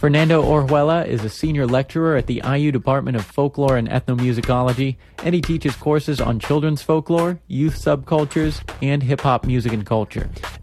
Fernando Orjuela is a senior lecturer at the IU Department of Folklore and Ethnomusicology, and he teaches courses on children's folklore, youth subcultures, and hip-hop music and culture.